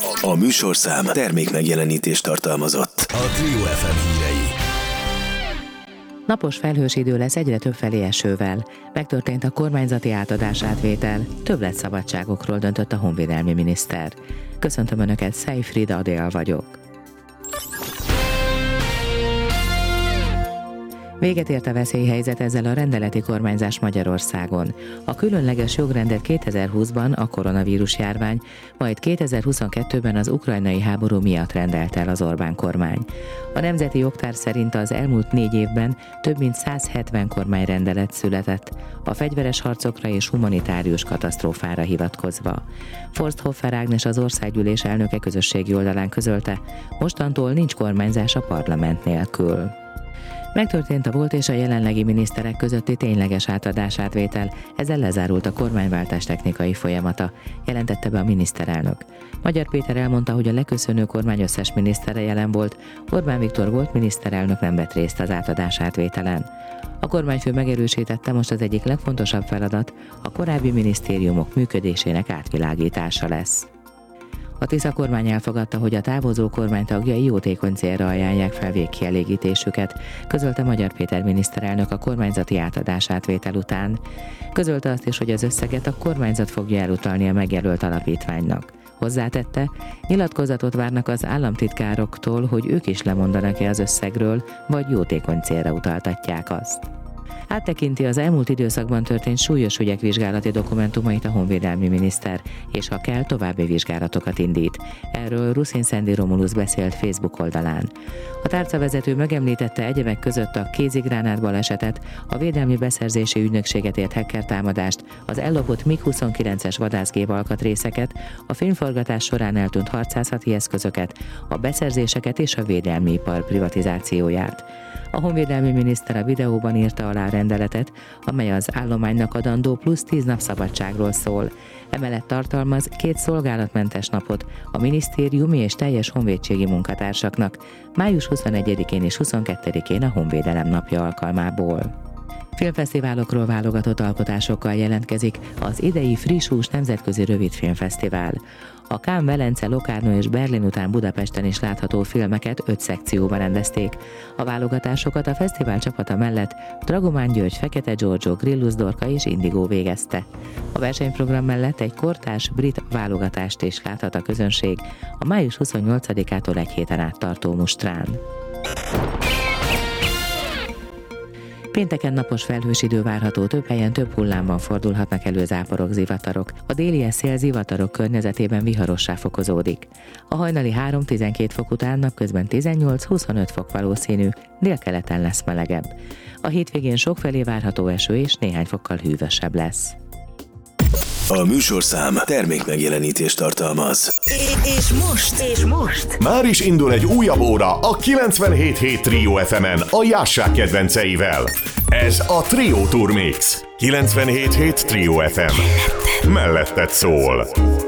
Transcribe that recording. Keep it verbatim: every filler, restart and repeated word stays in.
A műsorszám termék megjelenítést tartalmazott. A Trio ef em hírei. Napos felhős idő lesz egyre többfelé esővel. Megtörtént a kormányzati átadásátvétel, többletszabadságokról döntött a honvédelmi miniszter. Köszöntöm Önöket, Szejfrida Adél vagyok. Véget ért a veszélyhelyzet ezzel a rendeleti kormányzás Magyarországon. A különleges jogrendet kétezer-húszban a koronavírus járvány, majd kétezer-huszonkettőben az ukrajnai háború miatt rendelt el az Orbán kormány. A Nemzeti Jogtár szerint az elmúlt négy évben több mint száz hetven kormányrendelet született, a fegyveres harcokra és humanitárius katasztrófára hivatkozva. Forsthoffer Ágnes, az Országgyűlés elnöke közösségi oldalán közölte, mostantól nincs kormányzás a parlament nélkül. Megtörtént a volt és a jelenlegi miniszterek közötti tényleges átadásátvétel, ezzel lezárult a kormányváltás technikai folyamata, jelentette be a miniszterelnök. Magyar Péter elmondta, hogy a leköszönő kormány összes minisztere jelen volt, Orbán Viktor volt miniszterelnök nem vett részt az átadásátvételen. A kormányfő megerősítette, most az egyik legfontosabb feladat a korábbi minisztériumok működésének átvilágítása lesz. A Tisza kormány elfogadta, hogy a távozó kormány tagjai jótékony célra ajánlják fel végkielégítésüket, közölte Magyar Péter miniszterelnök a kormányzati átadásátvétel után. Közölte azt is, hogy az összeget a kormányzat fogja elutalni a megjelölt alapítványnak. Hozzátette, nyilatkozatot várnak az államtitkároktól, hogy ők is lemondanak-e az összegről, vagy jótékony célra utaltatják azt. Áttekinti az elmúlt időszakban történt súlyos ügyek vizsgálati dokumentumait a honvédelmi miniszter, és ha kell, további vizsgálatokat indít. Erről Ruszin Szendi Romulusz beszélt Facebook oldalán. A tárcavezető megemlítette egyebek között a kézigránát balesetet, a védelmi beszerzési ügynökséget ért hacker támadást, az ellopott mig huszonkilences vadászgép alkatrészeket, a filmforgatás során eltűnt harcászati eszközöket, a beszerzéseket és a védelmi ipar privatizációját. A honvédelmi miniszter a videóban írta alá a rendeletet, amely az állománynak adandó plusz tíz nap szabadságról szól. Emellett tartalmaz két szolgálatmentes napot a minisztériumi és teljes honvédségi munkatársaknak, május huszonegyedikén és huszonkettedikén a Honvédelem napja alkalmából. Filmfesztiválokról válogatott alkotásokkal jelentkezik az idei Friss Hús nemzetközi rövidfilmfesztivál. A Cannes, Velence, Locarno és Berlin után Budapesten is látható filmeket öt szekcióban rendezték. A válogatásokat a fesztivál csapata mellett Dragomán György, Fekete Giorgio, Grillus Dorka és Indigo végezte. A versenyprogram mellett egy kortárs brit válogatást is láthat a közönség a május huszonnyolcadikától egy héten át tartó mustrán. Pénteken napos felhős idő várható, több helyen több hullámban fordulhatnak elő záporok, zivatarok. A déli szél zivatarok környezetében viharossá fokozódik. A hajnali három-tizenkét fok után napközben tizennyolc-huszonöt fok valószínű, délkeleten lesz melegebb. A hétvégén sokfelé várható eső és néhány fokkal hűvösebb lesz. A műsorszám termék megjelenítést tartalmaz. És most, és most már is indul egy újabb óra a kilencvenhét hét Trio ef emen a Jássák kedvenceivel. Ez a Trio Tour Mix. kilencvenhét hét Trio ef em. Melletted szól.